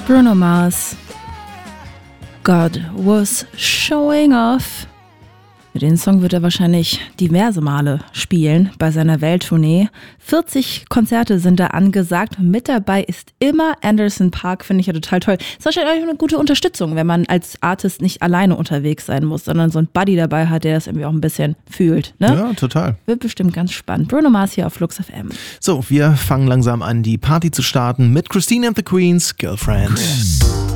Bruno Mars. God was showing off. Den Song wird er wahrscheinlich diverse Male spielen bei seiner Welttournee. 40 Konzerte sind da angesagt. Mit dabei ist immer Anderson .Paak, finde ich ja total toll. Ist wahrscheinlich auch eine gute Unterstützung, wenn man als Artist nicht alleine unterwegs sein muss, sondern so ein Buddy dabei hat, der das irgendwie auch ein bisschen fühlt. Ne? Ja, total. Wird bestimmt ganz spannend. Bruno Mars hier auf Flux FM. So, wir fangen langsam an, die Party zu starten mit Christine and the Queens, Girlfriend.